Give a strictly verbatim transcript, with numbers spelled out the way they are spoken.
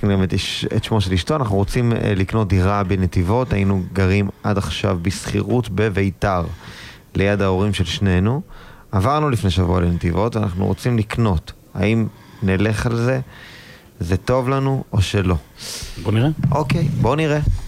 גם את, את שמו של אשתו, אנחנו רוצים לקנות דירה בנתיבות, היינו גרים עד עכשיו בסחירות בביתר, ליד ההורים של שנינו, עברנו לפני שבוע לנתיבות, אנחנו רוצים לקנות, האם נלך על זה, זה טוב לנו או שלא? בוא נראה. אוקיי, בוא נראה.